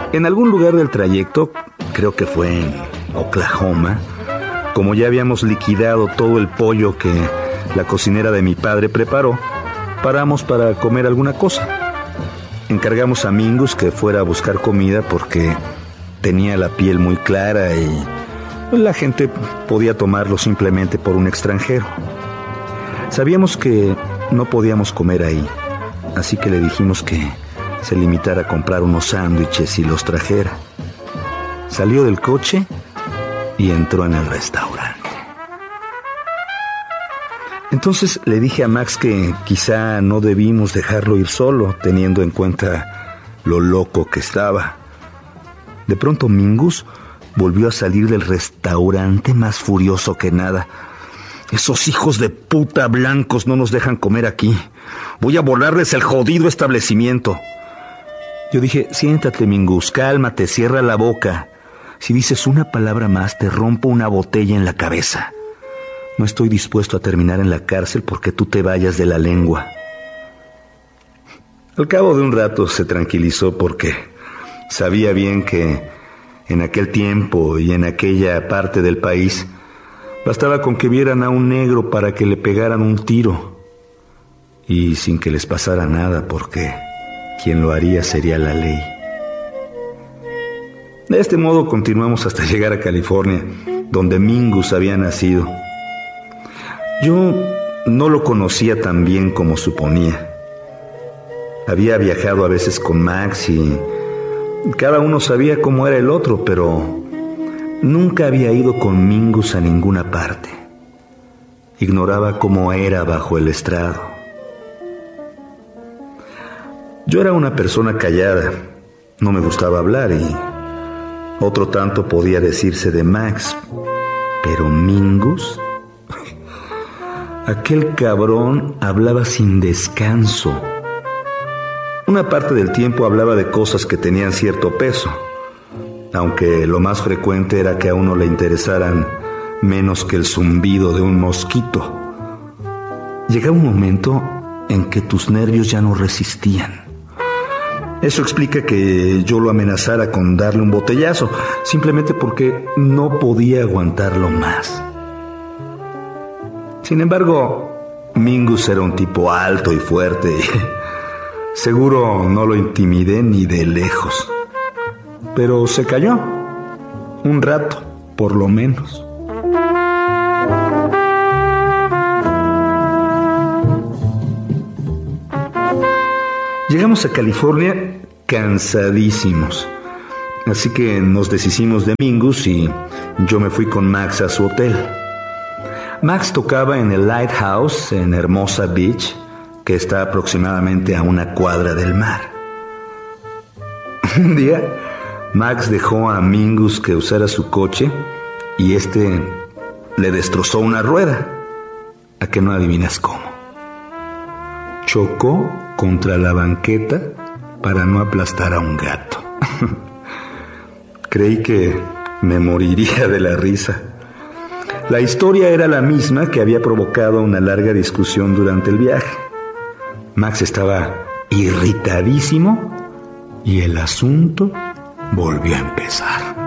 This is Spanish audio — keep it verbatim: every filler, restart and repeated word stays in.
En algún lugar del trayecto, creo que fue en Oklahoma, como ya habíamos liquidado todo el pollo que la cocinera de mi padre preparó, paramos para comer alguna cosa. Encargamos a Mingus que fuera a buscar comida porque tenía la piel muy clara y la gente podía tomarlo simplemente por un extranjero. Sabíamos que no podíamos comer ahí, así que le dijimos que se limitara a comprar unos sándwiches y los trajera. Salió del coche y entró en el restaurante. Entonces le dije a Max que quizá no debimos dejarlo ir solo, teniendo en cuenta lo loco que estaba. De pronto Mingus volvió a salir del restaurante más furioso que nada. Esos hijos de puta blancos no nos dejan comer aquí. Voy a volarles el jodido establecimiento. Yo dije, siéntate, Mingus, cálmate, cierra la boca. Si dices una palabra más, te rompo una botella en la cabeza. No estoy dispuesto a terminar en la cárcel porque tú te vayas de la lengua. Al cabo de un rato se tranquilizó porque sabía bien que en aquel tiempo y en aquella parte del país bastaba con que vieran a un negro para que le pegaran un tiro y sin que les pasara nada porque quien lo haría sería la ley. De este modo continuamos hasta llegar a California, donde Mingus había nacido. Yo no lo conocía tan bien como suponía. Había viajado a veces con Max y cada uno sabía cómo era el otro, pero nunca había ido con Mingus a ninguna parte. Ignoraba cómo era bajo el estrado. Yo era una persona callada, no me gustaba hablar y otro tanto podía decirse de Max, pero Mingus, aquel cabrón hablaba sin descanso. Una parte del tiempo hablaba de cosas que tenían cierto peso, aunque lo más frecuente era que a uno le interesaran menos que el zumbido de un mosquito. Llegaba un momento en que tus nervios ya no resistían. Eso explica que yo lo amenazara con darle un botellazo, simplemente porque no podía aguantarlo más. Sin embargo, Mingus era un tipo alto y fuerte y seguro no lo intimidé ni de lejos. Pero se cayó, un rato, por lo menos. Llegamos a California cansadísimos, así que nos deshicimos de Mingus y yo me fui con Max a su hotel. Max tocaba en el Lighthouse en Hermosa Beach, que está aproximadamente a una cuadra del mar. Un día, Max dejó a Mingus que usara su coche y este le destrozó una rueda. ¿A que no adivinas cómo? Chocó contra la banqueta para no aplastar a un gato. Creí que me moriría de la risa. La historia era la misma que había provocado una larga discusión durante el viaje. Max estaba irritadísimo y el asunto volvió a empezar.